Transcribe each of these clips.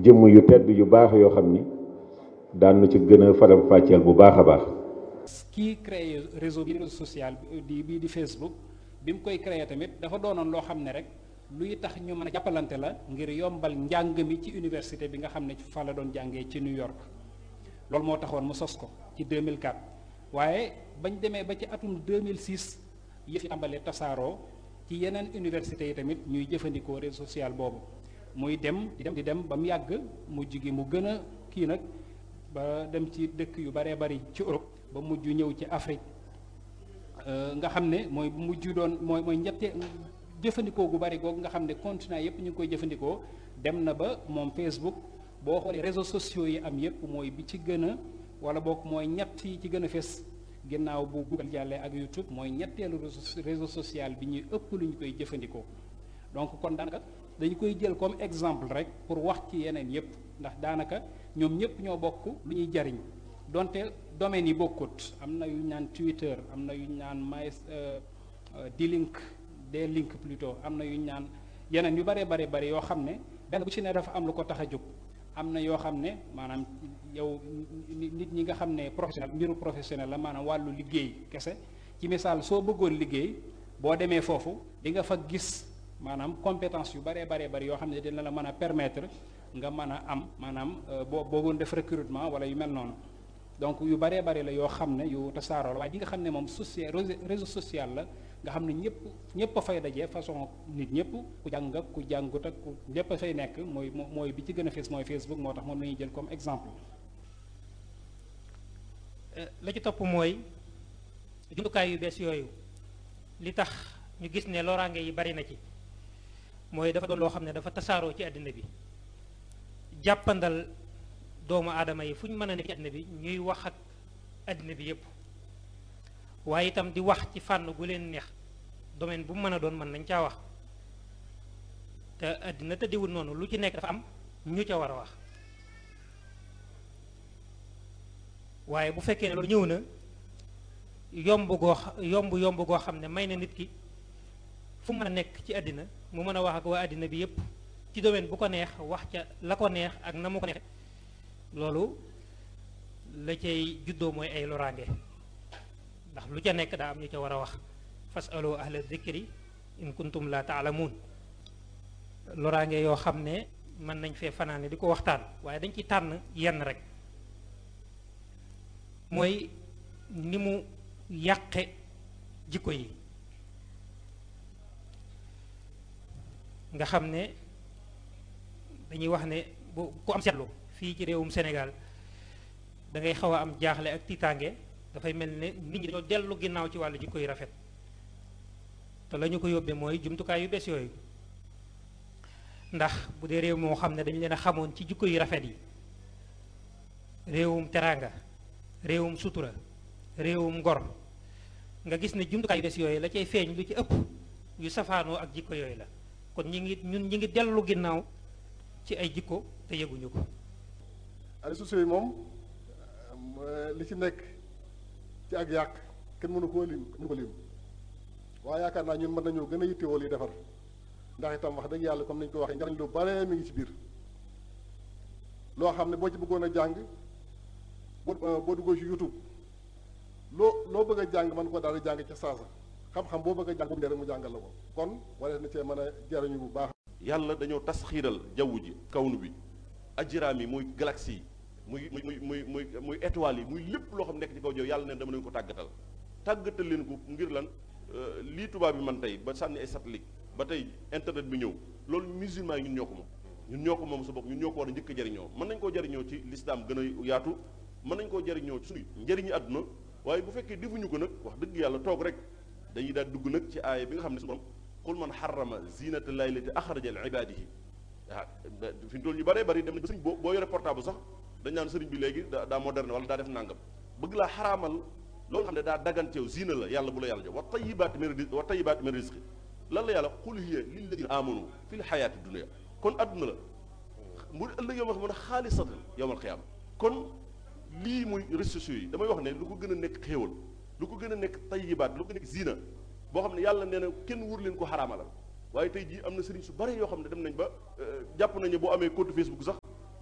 jëmm yu tedd yu baax yoo xam ni daan na ci gën a faram fàcceel bu baax a baax. kii créé réseau social di Facebook bi mu koy créé tamit dafa doonoon loo xam ne rek luy tax ñu mën a jàppalante la ngir yombal njàng mi ci université bi nga xam ne fa la doon jàngee ci New York. loolu moo taxoon mu sos ko ci 2004 waaye bañ demee ba ci atum 2006 yëf yi tàmbalee tasaaroo ci yeneen universités yi tamit ñuy jëfandikoo réseau social boobu muy dem di dem ba mu yàgg mujj gi mu gën a kii nag ba dem ci dëkk yu baree bari ci Europe ba mujj ñëw ci Afrique nga xam ne mooy mujj doon mooy ñette jëfandikoo gu bari googu nga xam ne continent yépp ñu ngi koy jëfandikoo dem na ba moom Facebook boo xoolee réseaux sociaux yi am yépp mooy bi ci gën a wala boog mooy ñett yi ci gën a fes ginnaaw bu Google jàllee ak YouTube mooy ñetteelu réseau social bi ñuy ëpp lu ñu koy jëfandikoo. donc kon daanaka dañu koy jël comme exemple rek pour wax ci yeneen yépp ndax daanaka ñoom ñépp ñoo bokk lu ñuy jariñ donte domaines yi bokkut am na yu ñu naan Twitter am na yu ñu naan D-Link plutôt am na yu ñu naan yeneen yu bare bari yoo xam ne benn bu ci ne dafa am lu ko tax a jóg. am na yoo xam ne maanaam yow nit ñi nga xam ne professionnel mbiru professionnel la maanaam wàllu liggéey kese ci misaal soo bëggoon liggéey boo demee foofu di nga fa gis maanaam compétence yu baree bari yoo xam ne dina la mën a permettre nga mën a am maanaam boo bëggoon def recrutement wala yu mel noonu donc yu baree bari la yoo xam ne yu tasaaroo la waaye di nga xam ne moom réseau social la nga xam ne ñëpp a fay daje façon nit ñëpp ku jàng ak ku jàngut ak ku ñëpp a fay nekk mooy bi ci gën a fees mooy Facebook moo tax moom la ñuy jël comme exemple. la ci topp mooy jumtukaay yu bees yooyu li tax ñu gis ne loraange yi bari na ci mooy dafa doon loo xam ne dafa tasaaroo ci àddina bi jàppandal doomu aadama yi fu ñu mën a nekk ci àddina bi ñuy wax ak àddina bi yépp waaye itam di wax ci fànn gu leen neex domaine bu mu mën a doon mën nañ caa wax te àddina tëddiwul noonu lu ci nekk dafa am ñu ca war a wax waaye bu fekkee ne loolu ñëw na yomb goo xam ne may na nit ki fu mu mën a nekk ci àddina mu mën a wax ak waa àddina bi yépp ci domaine bu ko neex wax ca la ko neex ak na mu ko neex loolu la cay juddoo mooy ay loraange ndax lu ca nekk daa am ñu ca war a wax fasalu ahla dhikri in kuntum la taalamuun loraange yoo xam ne mën nañ fee fanaane di ko waxtaan waaye dañ ci tànn yenn rek mooy ni mu yàqe jikko yi nga xam ne dañuy wax ne bu ku am seetlu fii ci réewum Sénégal da ngay xaw a am jaaxle ak tiitaange dafay mel ne nit ñi dañoo dellu ginnaaw ci wàllu jikko yu rafet te la ñu ko yóbbee mooy jumtukaay yu bees yooyu ndax bu dee réew moo xam ne dañu leen a xamoon ci jikko yu rafet yi réewum teraanga réewum sutura réewum ngor nga gis ne jumtukaay yu bees yooyu la cay feeñ lu ci ëpp yu safaanoo ak jikko yooyu la kon ñi ngi dellu ginnaaw ci ay jikko te yëguñu ko. réseaux sociaux yi moom li ci nekk ci ak yàq kenn mënu ko lim waaye yaakaar naa ñun mën nañoo gën a yittewoo li defar ndax itam wax dëgg yàlla comme nañu ko waxee njariñ lu bare mi ngi ci biir loo xam ne boo ci bëggoon a jàng boo duggoo ci YouTube loo bëgg a jàng mën ko daal di jàng ca saasa xam-xam boo bëgg a jàng bu rek mu jàngal la ko kon wala na cee mën a jariñu bu baax. yàlla dañoo tasxiiral jaww ji kawnu bi ajiraam yi muy galaxie yi muy étoiles yi muy lépp loo xam nekk ci kaw jaww yàlla ne dama leen ko tàggatal leen ko ngir lan lii tubaab bi man tey ba sànni ay satellite ba tey internet bi ñëw loolu musulman yi ñun ñoo ko moom sa bopp ñun ñoo ko war a njëkk a jariñoo mën nañ koo jariñoo ci lislaam gën a yaatu mën nañ koo jariñoo ci suñu njëriñu àdduna waaye bu fekkee defuñu ko nag wax dëgg yàlla toog rek dañuy daal dugg nag ci aaya bi nga xam ne su borom qul man xarama zinata llahi lati axraja li ibadihi waaw fi ñu toll ñu bëree bëri dem na ba sëriñ boo yore portable sax dañ naan sëriñ bi léegi daa moderne wala daa def nàngam bëgg laa xaraamal loolu xam ne daa daganteew zina la yàlla bu la yàlla jox wa tayyibaati min rizqi lan la yàlla qul hiya lilladina amanu fi l xayaati dunia kon adduna la mu ëllëg yow ma xam ne xaalisatan yowmal xiyaama kon lii muy réseaux sociaux yi damay wax ne lu ko gën a nekk xéewal lu ko gën a nekk tayyibaat lu ko gën a nekk zina boo xam ne yàlla nee na kenn wur leen ko xaraamalal waaye tey jii am na sëriñ su bari yoo xam ne dem nañ ba jàpp nañu boo amee compte Facebook sax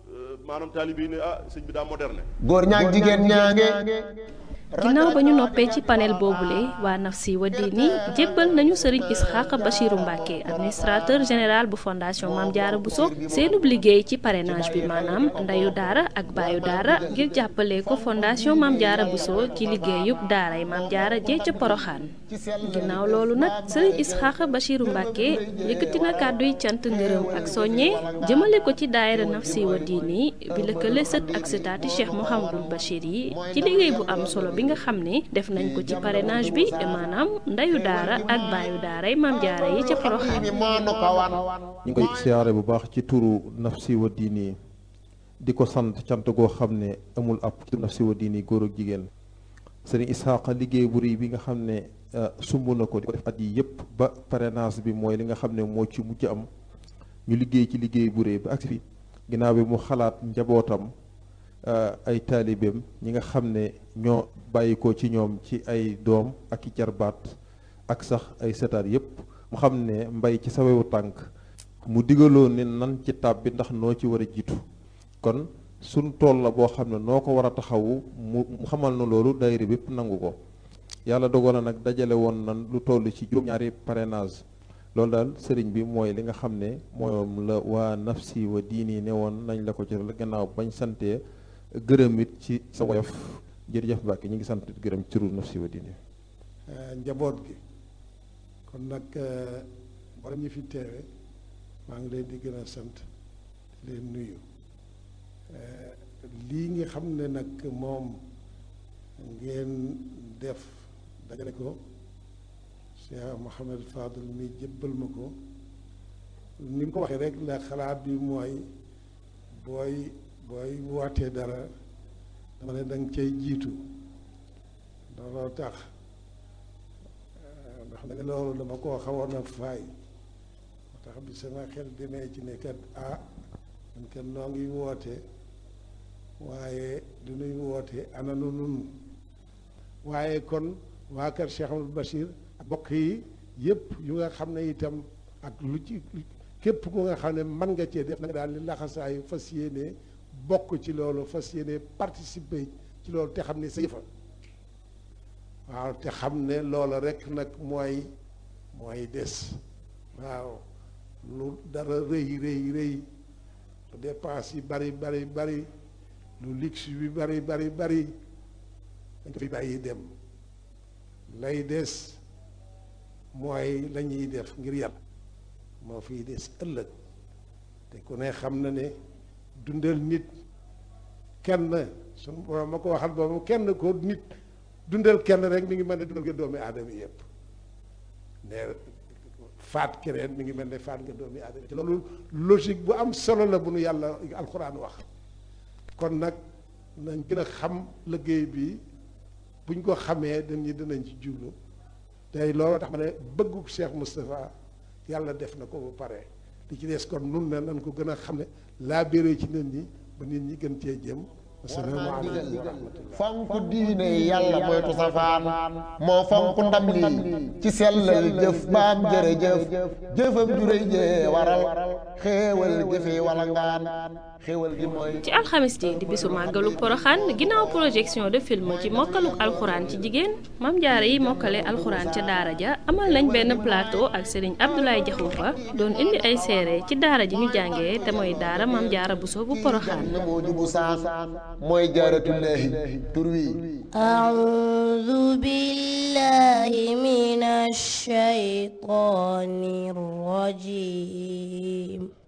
maanaam taalibe yi ne ah sëñ bi daa moderne. góor ñaag jigéen ñaange. ginnaaw ba ñu noppee ci panel boobule waa Nafsi wa Diini jébbal nañu Serigne Isxaaq Bachiru Mbacke administrateur général bu fondation Mame Diarra Bousso seenub liggéey ci parrainage bi maanaam ndeyu daara ak baayu daara ngir jàppale ko fondation Mame Diarra Bousso ci liggéeyub daaray Mame Diarra jee ca Poroxaan. ginnaaw loolu nag Serigne Isxaaq Bachiru Mbacke yëkkati na kàdduy cant ngërëm ak soññe jëmale ko ci daayira Nafsi wa Diini bi lëkkale sët ak sëtaati Cheikh Mouhamadul Bachir yi ci liggéey bu am solo bi nga xam ne def nañ ko ci parrainage bi maanaam ndeyu daara ak baayu daaray Mame Diarra yi ca Poroxaan. ñu ngi koy siyaare bu baax ci turu Nafsi wa Diini di ko sant cant goo xam ne amul ab Nafsi wa Diini góor ak jigéen Serigne Isxaaqa liggéey bu rëy bi nga xam ne sumb na ko di ko def at yi yëpp ba parrainage bi mooy li nga xam ne moo ci mujj am ñu liggéey ci liggéey bu rëy ba agsi fi ginnaaw bi mu xalaat njabootam ay taalibeem ñi nga xam ne ñoo bàyyi ko ci ñoom ci ay doom ak i jarbaat ak sax ay setaat yépp mu xam ne mbay ci sawewu tànk mu digaloo ne nan ci tab bi ndax noo ci war a jiitu kon suñ tool la boo xam ne noo ko war a taxawu mu xamal na loolu daayira bépp nangu ko yàlla dogal na nag dajale woon nan lu toll ci juróom-ñaari parrainage loolu daal sëriñ bi mooy li nga xam ne moom la waa Nafsi wa Diini ne woon nañ la ko ci la gannaaw bañ santee gërëm it ci sa woyof jërëjëf Mbacke ñu ngi sant gërëm ci turu Nafsi wa Diini njaboot gi kon nag wala ñi fi teewe maa ngi leen di gën a sant di leen nuyu lii nga xam ne nag moom ngeen def dajale ko Cheikh Mouhamed Fadel mi jébbal ma ko ni mu ko waxee rek la xalaat bi mooy booy wootee dara dama ne danga cay jiitu looloo tax ndax nag loolu dama koo xawoon a faay moo tax bi sama xel demee ci ne kat man kat noo ngi woote waaye du nuy woote ana nu nun waaye kon waa kër Cheikh Amadou Bachir ak bokk yi yëpp yu nga xam ne itam ak lu ci képp ku nga xam ne mën nga cee def na nga daal di laxasaayu fas yéene bokk ci loolu fas yéene participer ci loolu te xam ne sa yëfa waaw te xam ne loola rek nag mooy des waaw lu dara rëy lu dépense yi bari lu luxe bi bari dañ ko fi bàyyi dem lay des mooy la ñuy def ngir yàlla moo fiy des ëllëg te ku ne xam na ne dundal nit kenn suñu borom ma ko waxal boobu kenn ko nit dundal kenn rek mi ngi mel ne dundal nga doomi aadama yëpp ne faat keneen mi ngi mel ne faat nga doomi aadama ci loolu logique bu am solo la bu nu yàlla alxuraan wax kon nag nañ gën a xam liggéey bi buñ ko xamee dañu dinañ ci jublu tey loolu tax ma ne bëggu Cheikh Moustapha yàlla def na ko ba pare li ci des kon nun ne nañ ko gën a xam ne laa béré ci nit ñi ba nit ñi gën cee jëm asalaamaaleykum wa rahmatullah fonk diine yàlla moytu safaan moo fonk ndam lii ci sellal jëf baam jërëjëf jëfam juréy jee waral xéewal jëfe wala ngaan xéewal gi mooy ci alxamis ji di bisu màggalu Poroxaan ginnaaw projection de film ci mokkaluk alxuraan ci jigéen Mame Diarra yi mokkale alxuraan ca daara ja amal nañ benn plateau ak Serigne Abdoulaye Diakhoumpa doon indi ay seere ci daara ji ñu jàngee te mooy daara Mame Diarra Bousso bu Poroxaan moo jubu saan mooy jaaratullaahi tur wi a'uudu billaahi minash shaytaanir rajiim